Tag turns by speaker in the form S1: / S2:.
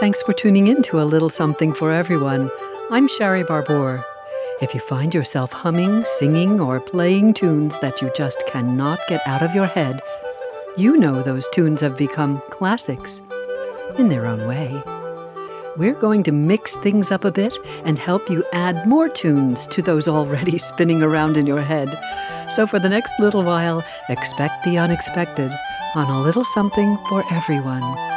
S1: Thanks for tuning in to A Little Something for Everyone. I'm Shari Barbour. If you find yourself humming, singing, or playing tunes that you just cannot get out of your head, you know those tunes have become classics in their own way. We're going to mix things up a bit and help you add more tunes to those already spinning around in your head. So for the next little while, expect the unexpected on A Little Something for Everyone.